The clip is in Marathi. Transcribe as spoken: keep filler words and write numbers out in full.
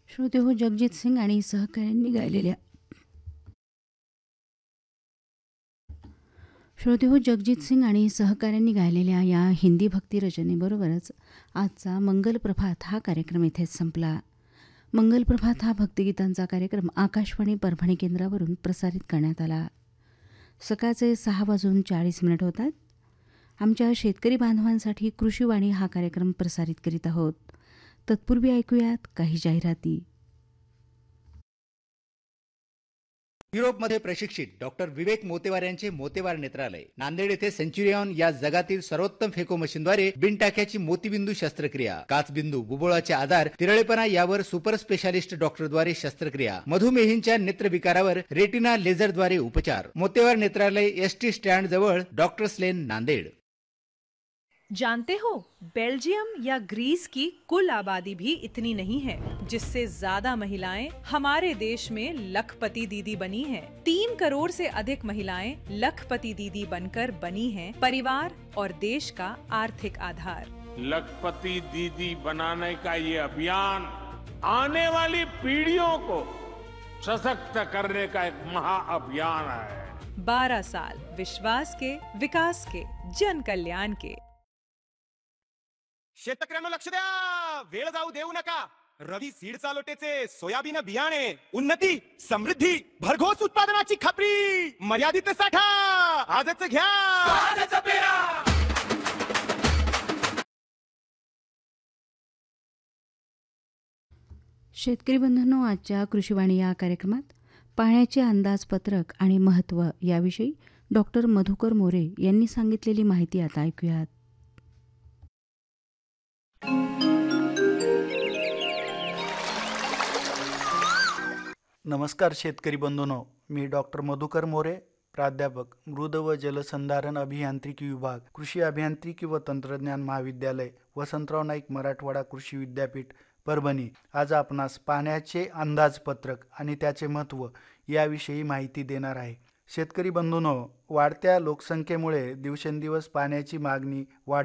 श्रोते हो, जगजीत सिंग आणि सहकाऱ्यांनी गायलेल्या श्रोते हो जगजीत सिंग आणि सहकाऱ्यांनी गायलेल्या या हिंदी भक्ती रचनेबरोबरच आजचा मंगल प्रभात हा कार्यक्रम इथेच संपला. मंगल प्रभात हा भक्तिगीतांचा कार्यक्रम आकाशवाणी परभणी केंद्रावरून प्रसारित करण्यात आला. सकाळचे सहा वाजून चाळीस मिनिट होतात. आमच्या शेतकरी बांधवांसाठी कृषीवाणी हा कार्यक्रम प्रसारित करीत आहोत. तत्पूर्वी ऐकूयात काही जाहिराती. युरोपमध्ये प्रशिक्षित डॉक्टर विवेक मोतेवार यांचे मोतेवार नेत्रालय नांदेड येथे सेंच्युरियन या जगातील सर्वोत्तम फेको मशीनद्वारे बिनटाक्याची मोतीबिंदू शस्त्रक्रिया, काचबिंदू, बुबुळाचे आजार, तिरळेपणा यावर सुपर स्पेशालिस्ट डॉक्टरद्वारे शस्त्रक्रिया, मधुमेहींच्या नेत्रविकारावर रेटिना लेझरद्वारे उपचार. मोतेवार नेत्रालय एस टी स्टँड जवळ डॉक्टर्स लेन नांदेड. जानते हो, बेल्जियम या ग्रीस की कुल आबादी भी इतनी नहीं है जिससे ज्यादा महिलाएं हमारे देश में लखपति दीदी बनी हैं। तीन करोड़ से अधिक महिलाएं लखपति दीदी बनकर बनी हैं परिवार और देश का आर्थिक आधार। लखपति दीदी बनाने का ये अभियान आने वाली पीढ़ियों को सशक्त करने का एक महाअभियान है। बारह साल विश्वास के, विकास के, जन कल्याण के. शेतकऱ्यांना लक्ष द्या, वेळ जाऊ देऊ नका. रवी सीड चालोटेचे सोयाबीन बियाणे, उन्नती, समृद्धी, भरघोस उत्पादनाची खात्री, मर्यादित साठा, आजच घ्या, आजच पेरा. शेतकरी बंधूंनो, आजच्या कृषीवाणी या कार्यक्रमात पाण्याचे अंदाजपत्रक आणि महत्त्व याविषयी डॉक्टर मधुकर मोरे यांनी सांगितलेली माहिती आता ऐकूयात. नमस्कार शेतकरी बंधूंनो, मी डॉक्टर मधुकर मोरे, प्राध्यापक मृद व जलसंधारण अभियांत्रिकी विभाग, कृषी अभियांत्रिकी व तंत्रज्ञान महाविद्यालय, वसंतराव नाईक मराठवाडा कृषी विद्यापीठ, परभणी. आज आपणास पाण्याचे अंदाजपत्रक आणि त्याचे महत्त्व याविषयी माहिती देणार आहे. शेतकरी बंधूंनो, वाढत्या लोकसंख्येमुळे दिवसेंदिवस पाण्याची मागणी वाढ